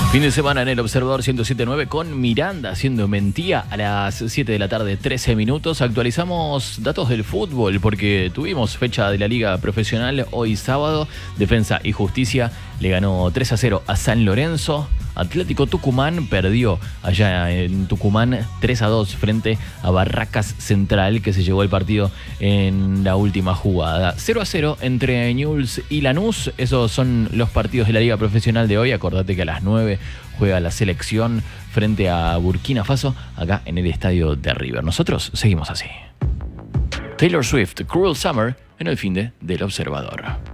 Fin de semana en el Observador 107.9 con Miranda haciendo Mentía a las 7 de la tarde, 13 minutos. Actualizamos datos del fútbol porque tuvimos fecha de la Liga Profesional hoy sábado. Defensa y Justicia le ganó 3-0 a San Lorenzo. Atlético Tucumán perdió allá en Tucumán 3-2 frente a Barracas Central, que se llevó el partido en la última jugada. 0-0 entre Newell's y Lanús. Esos son los partidos de la Liga Profesional de hoy. Acordate que a las 9 juega la selección frente a Burkina Faso, acá en el estadio de River. Nosotros seguimos así. Taylor Swift, Cruel Summer, en el finde del Observador.